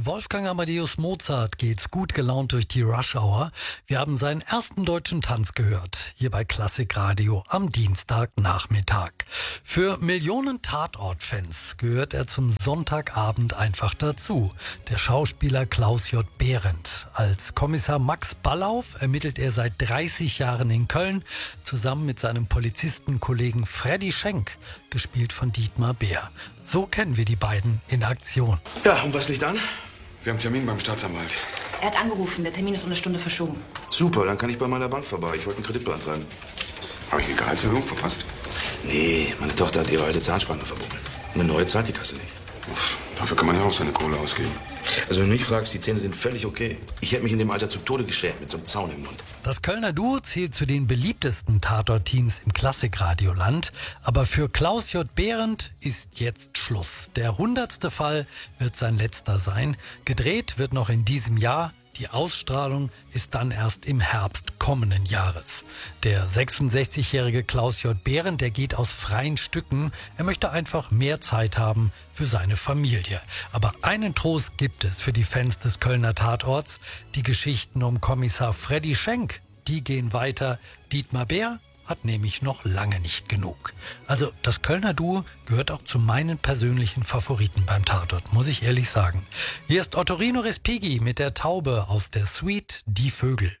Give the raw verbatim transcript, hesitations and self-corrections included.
Wolfgang Amadeus Mozart geht's gut gelaunt durch die Rush Hour. Wir haben seinen ersten deutschen Tanz gehört, hier bei Klassikradio am Dienstagnachmittag. Für Millionen Tatort-Fans gehört er zum Sonntagabend einfach dazu. Der Schauspieler Klaus J. Behrendt. Als Kommissar Max Ballauf ermittelt er seit dreißig Jahren in Köln, zusammen mit seinem Polizistenkollegen Freddy Schenk, gespielt von Dietmar Bär. So kennen wir die beiden in Aktion. Ja, und was liegt an? Wir haben Termin beim Staatsanwalt. Er hat angerufen, der Termin ist um eine Stunde verschoben. Super, dann kann ich bei meiner Bank vorbei. Ich wollte einen Kredit beantragen. Habe ich eine Gehaltserhöhung verpasst? Nee, meine Tochter hat ihre alte Zahnspange verbogen. Eine neue zahlt die Kasse nicht. Uff, dafür kann man ja auch seine Kohle ausgeben. Also wenn du mich fragst, die Zähne sind völlig okay. Ich hätte mich in dem Alter zu Tode geschämt mit so einem Zaun im Mund. Das Kölner Duo zählt zu den beliebtesten Tatort-Teams im Klassikradioland. Aber für Klaus J. Behrendt ist jetzt Schluss. Der hundertste Fall wird sein letzter sein. Gedreht wird noch in diesem Jahr. Die Ausstrahlung ist dann erst im Herbst kommenden Jahres. Der sechsundsechzigjährige Klaus J. Behrendt, der geht aus freien Stücken. Er möchte einfach mehr Zeit haben für seine Familie. Aber einen Trost gibt es für die Fans des Kölner Tatorts. Die Geschichten um Kommissar Freddy Schenk, die gehen weiter. Dietmar Bär hat nämlich noch lange nicht genug. Also das Kölner Duo gehört auch zu meinen persönlichen Favoriten beim Tatort, muss ich ehrlich sagen. Hier ist Ottorino Respighi mit der Taube aus der Suite Die Vögel.